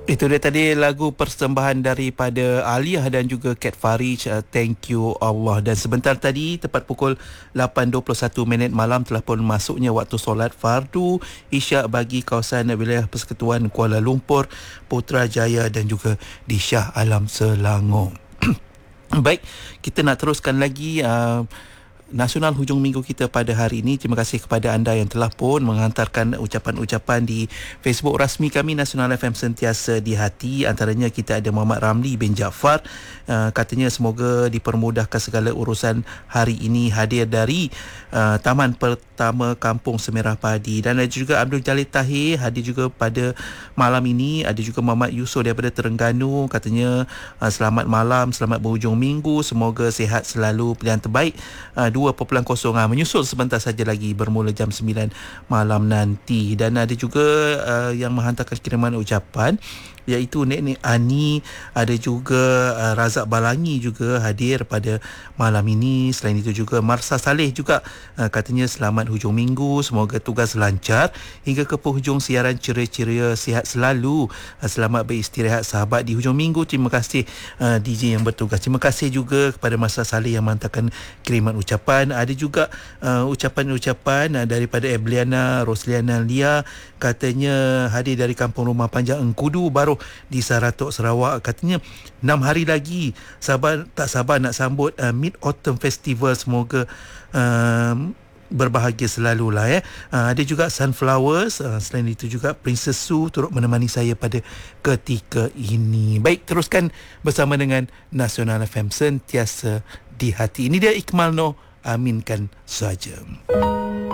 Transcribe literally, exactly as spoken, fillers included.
Itu dia tadi lagu persembahan daripada Aliyah dan juga Kat Farij, uh, Thank You Allah. Dan sebentar tadi tepat pukul lapan dua puluh satu minit malam telah pun masuknya waktu solat fardu Isyak bagi kawasan wilayah Persekutuan Kuala Lumpur, Putrajaya dan juga di Shah Alam Selangor. Baik, kita nak teruskan lagi uh, Nasional Hujung Minggu kita pada hari ini. Terima kasih kepada anda yang telah pun menghantarkan ucapan-ucapan di Facebook rasmi kami Nasional F M Sentiasa di Hati. Antaranya kita ada Muhammad Ramli bin Jaafar, uh, katanya semoga dipermudahkan segala urusan hari ini, hadir dari uh, Taman Pertama Kampung Semerah Padi. Dan ada juga Abdul Jalil Tahir hadir juga pada malam ini. Ada juga Muhammad Yusof daripada Terengganu, katanya uh, selamat malam, selamat berhujung minggu, semoga sihat selalu, pilihan terbaik uh, dua perpuluhan kosong menyusul sebentar saja lagi bermula jam sembilan malam nanti. Dan ada juga uh, yang menghantarkan kiriman ucapan iaitu Nek-Nek Ani, ada juga uh, Razak Balangi juga hadir pada malam ini. Selain itu juga Marsa Saleh juga uh, katanya selamat hujung minggu, semoga tugas lancar hingga ke penghujung siaran, ceria-ceria, sihat selalu, uh, selamat beristirahat sahabat di hujung minggu. Terima kasih uh, D J yang bertugas. Terima kasih juga kepada Marsa Saleh yang menghantarkan kiriman ucapan. Ada juga uh, ucapan-ucapan uh, daripada Ebliana Rosliana Lia, katanya hadir dari Kampung Rumah Panjang Engkudu Baru di Saratok, Sarawak. Katanya enam hari lagi, sabar tak sabar nak sambut uh, Mid Autumn Festival. Semoga uh, berbahagia selalulah ya. Uh, ada juga Sunflowers, uh, selain itu juga Princess Su turut menemani saya pada ketika ini. Baik, teruskan bersama dengan Nasional F M Sentiasa di Hati. Ini dia Ikmal Noh, aminkan saja.